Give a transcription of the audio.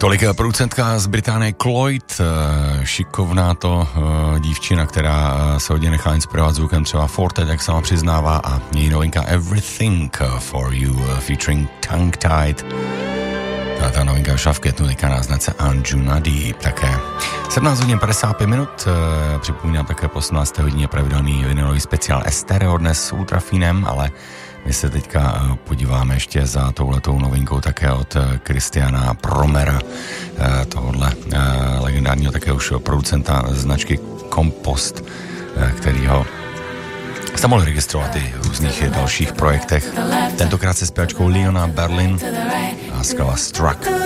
Tolik producentka z Británie Cloyd, šikovná to dívčina, která se hodně nechá inspirovat zvukem třeba Forte, jak sama přiznává, a její novinka Everything for You featuring Tongue Tied. Ta novinka vyšla v květnu, teďka na značce Anjuna Deep také. 17:55, připomínám také po 18. hodině pravidelný vinylový speciál Estereo dnes s Ultrafinem, ale my se teďka podíváme ještě za touhletou novinkou také od Christiana Promera, tohodle legendárního také už producenta značky Compost, kterýho jste mohli registrovat i v různých dalších projektech. Tentokrát se zpěvačkou Leona Berlin a skala Struck.